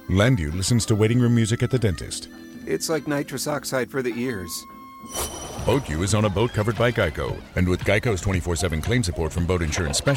Landu listens to waiting room music at the dentist. It's like nitrous oxide for the ears. BoatU is on a boat covered by Geico. And with Geico's 24/7 claim support from boat insurance specialists,